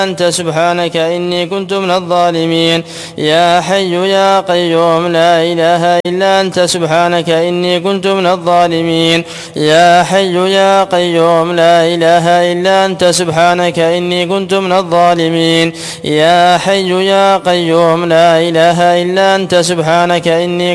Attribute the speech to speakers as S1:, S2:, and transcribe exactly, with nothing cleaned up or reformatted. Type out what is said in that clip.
S1: أنت سبحانك إني كنت من الظالمين. يا حي يا قيوم لا إله إلا أنت سبحانك إني كنت من الظالمين. يا حي يا قيوم لا إله إلا أنت سبحانك إني كنت من الظالمين. يا حي يا قيوم لا إله إلا أنت سبحانك إني